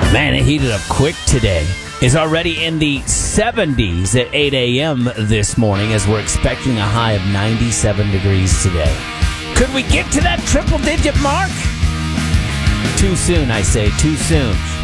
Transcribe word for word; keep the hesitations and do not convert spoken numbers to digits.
Man, it heated up quick today. It's already in the seventies at eight a.m. this morning as we're expecting a high of ninety-seven degrees today. Could we get to that triple-digit mark? Too soon, I say, too soon.